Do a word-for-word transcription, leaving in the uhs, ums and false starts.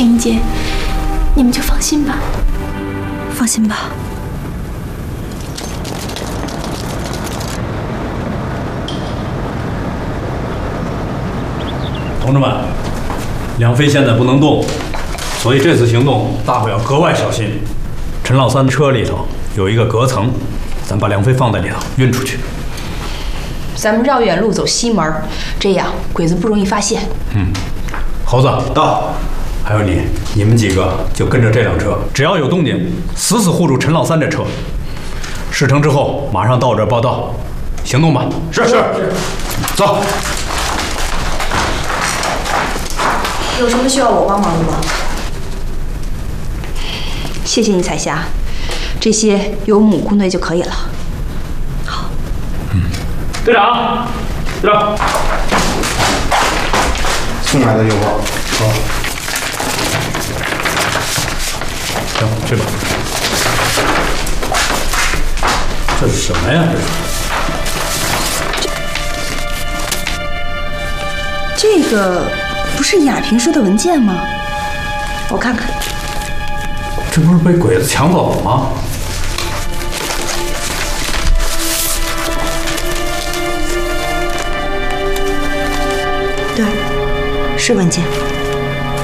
静怡姐，你们就放心吧。 放心吧。 同志们，梁飞现在不能动，所以这次行动大伙要格外小心。陈老三的车里头有一个隔层，咱把梁飞放在里头运出去。 咱们绕远路走西门，这样鬼子不容易发现。 嗯，猴子到，还有你，你们几个就跟着这辆车，只要有动静，死死护住陈老三这车。事成之后马上到这儿报道，行动吧。是是，走。 有什么需要我帮忙的吗？谢谢你，彩霞，这些由母姑内就可以了。好。 嗯。队长，队长， 送来的邮包。 好。行，去吧。这是什么呀？ 这这个不是雅萍说的文件吗？我看看。 这不是被鬼子抢走了吗？ 对，是文件。